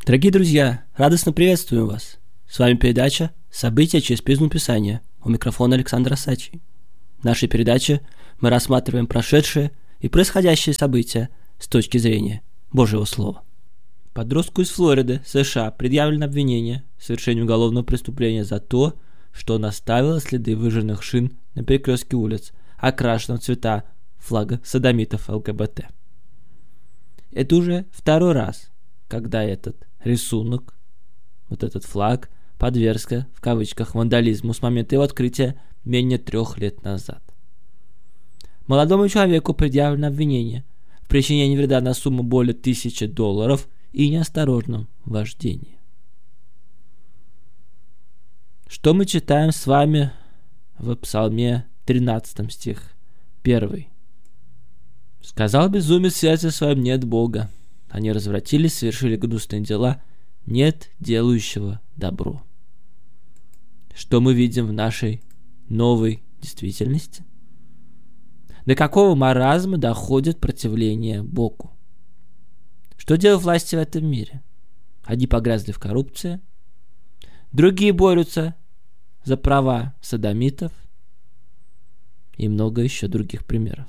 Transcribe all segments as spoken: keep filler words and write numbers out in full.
Дорогие друзья, радостно приветствую вас. С вами передача «События через призму Писания». У микрофона Александр Асачий. В нашей передаче мы рассматриваем прошедшие и происходящие события с точки зрения Божьего Слова. Подростку из Флориды, США, предъявлено обвинение в совершении уголовного преступления за то, что он оставил следы выжженных шин на перекрестке улиц, окрашенных в цвета флага содомитов ЛГБТ. Это уже второй раз, когда этот рисунок, вот этот флаг, подвергся, в кавычках, вандализму с момента его открытия менее трех лет назад. Молодому человеку предъявлено обвинение в причинении вреда на сумму более тысячи долларов и неосторожном вождении. Что мы читаем с вами в Псалме тринадцатом, стих первый. «Сказал безумец в сердце своем: нет Бога. Они развратились, совершили гнусные дела, нет делающего добро». Что мы видим в нашей новой действительности? До какого маразма доходит противление Богу? Что делают власти в этом мире? Одни погрязли в коррупции, другие борются за права содомитов и много еще других примеров.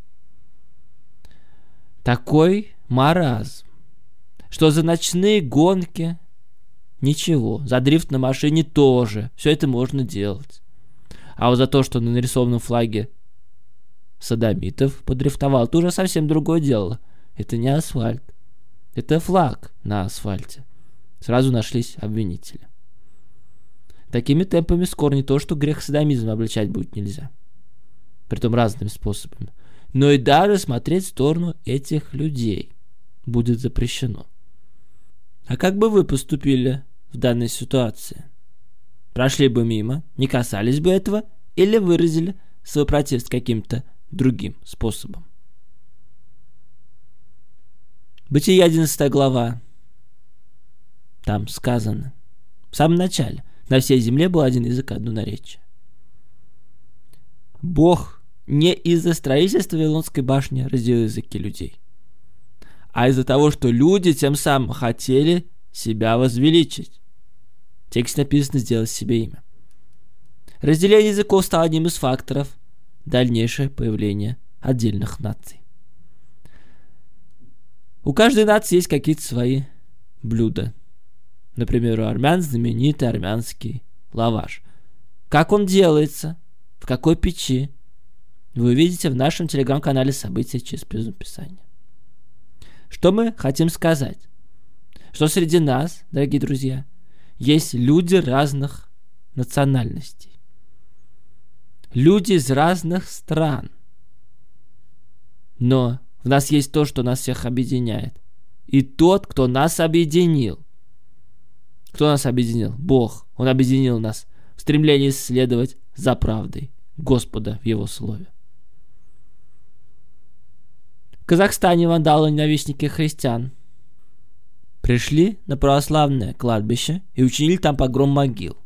Такой маразм, что за ночные гонки ничего, за дрифт на машине тоже, все это можно делать. А вот за то, что на нарисованном флаге содомитов подрифтовал, это уже совсем другое дело. Это не асфальт, это флаг на асфальте. Сразу нашлись обвинители. Такими темпами скоро не то, что грех содомизма обличать будет нельзя, притом разными способами, но и даже смотреть в сторону этих людей будет запрещено. А как бы вы поступили в данной ситуации? Прошли бы мимо, не касались бы этого или выразили свой протест каким-то другим способом? Бытие одиннадцатая глава. Там сказано: в самом начале на всей земле был один язык, одно наречие. Бог не из-за строительства Вавилонской башни разделил языки людей, а из-за того, что люди тем самым хотели себя возвеличить. В тексте написано: сделать себе имя. Разделение языков стало одним из факторов дальнейшего появления отдельных наций. У каждой нации есть какие-то свои блюда. Например, у армян знаменитый армянский лаваш. Как он делается, в какой печи, вы увидите в нашем телеграм-канале «События через призму Писания». Что мы хотим сказать? Что среди нас, дорогие друзья, есть люди разных национальностей. Люди из разных стран. Но в нас есть то, что нас всех объединяет. И тот, кто нас объединил. Кто нас объединил? Бог. Он объединил нас в стремлении следовать за правдой Господа в Его Слове. В Казахстане вандалы-ненавистники христиан пришли на православное кладбище и учинили там погром могил.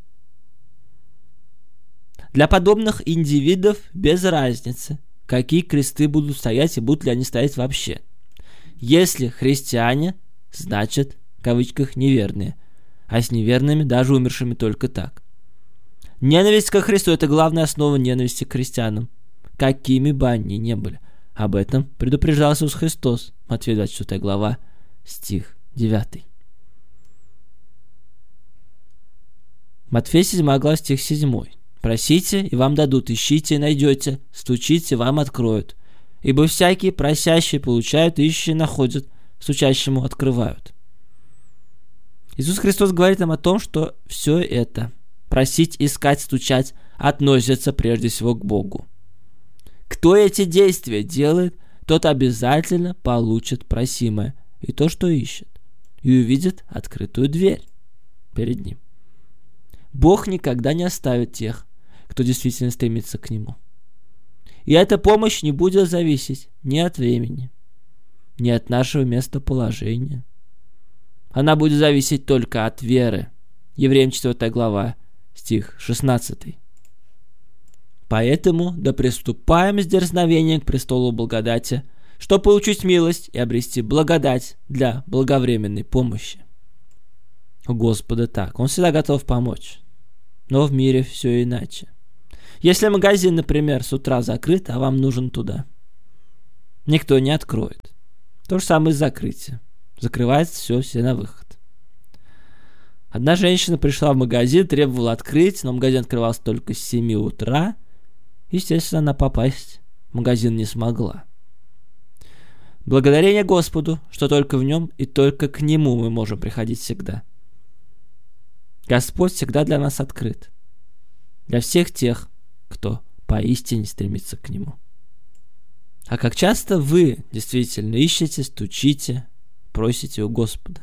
Для подобных индивидов без разницы, какие кресты будут стоять и будут ли они стоять вообще. Если христиане, значит, в кавычках, неверные, а с неверными, даже умершими, только так. Ненависть ко Христу – это главная основа ненависти к христианам, какими бы они ни были. Об этом предупреждал Иисус Христос. Матфея двадцать четвёртая глава, стих девятый. Матфея седьмая глава, стих седьмой. «Просите, и вам дадут, ищите, и найдете, стучите, вам откроют. Ибо всякие просящие получают, ищущие находят, стучащему открывают». Иисус Христос говорит нам о том, что все это, просить, искать, стучать, относится прежде всего к Богу. Кто эти действия делает, тот обязательно получит просимое и то, что ищет, и увидит открытую дверь перед ним. Бог никогда не оставит тех, кто действительно стремится к Нему. И эта помощь не будет зависеть ни от времени, ни от нашего местоположения. Она будет зависеть только от веры. Евреям четвёртая глава, стих шестнадцатый. Поэтому да приступаем с дерзновением к престолу благодати, чтобы получить милость и обрести благодать для благовременной помощи. у Господа так. Он всегда готов помочь. Но в мире все иначе. Если магазин, например, с утра закрыт, а вам нужен туда, никто не откроет. То же самое с закрытием. Закрывается все, все на выход. Одна женщина пришла в магазин, требовала открыть, но магазин открывался только с семи утра. Естественно, она попасть в магазин не смогла. Благодарение Господу, что только в нем и только к нему мы можем приходить всегда. Господь всегда для нас открыт. Для всех тех, кто поистине стремится к нему. А как часто вы действительно ищете, стучите, просите у Господа?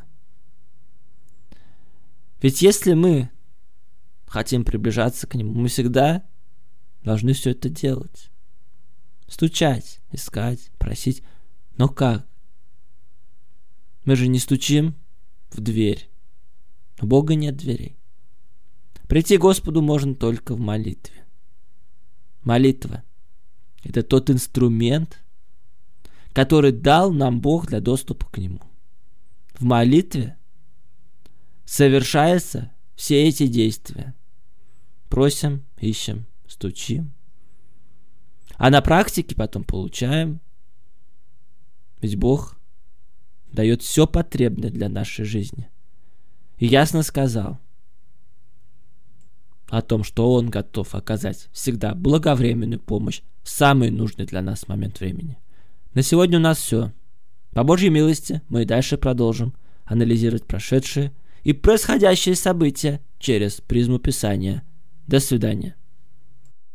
Ведь если мы хотим приближаться к нему, мы всегда должны все это делать. Стучать, искать, просить. Но как? Мы же не стучим в дверь. У Бога нет дверей. Прийти к Господу можно только в молитве. Молитва – это тот инструмент, который дал нам Бог для доступа к Нему. В молитве совершаются все эти действия. Просим, ищем, стучим. А на практике потом получаем. Ведь Бог дает все потребное для нашей жизни. И ясно сказал о том, что Он готов оказать всегда благовременную помощь в самый нужный для нас момент времени. На сегодня у нас все. По Божьей милости мы и дальше продолжим анализировать прошедшие и происходящие события через призму Писания. До свидания.